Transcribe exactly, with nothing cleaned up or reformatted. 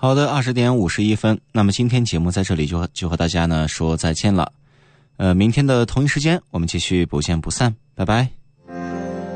好的，二十点五十一分，那么今天节目在这里就就和大家呢说再见了。呃，明天的同一时间我们继续不见不散，拜拜。